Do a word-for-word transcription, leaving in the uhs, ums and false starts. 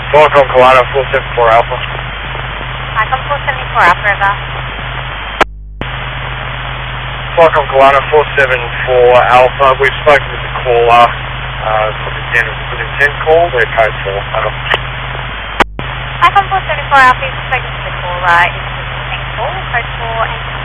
Welcome, Kalana four seven four Alpha. Welcome, four seven four Alpha, River. Welcome, Kalana four seven four Alpha. We've spoken with the caller. Uh, this is the end of the good intent call. We're code four. Over. Welcome, four seven four Alpha. You've spoken to the caller. It's the good intent call. Code four and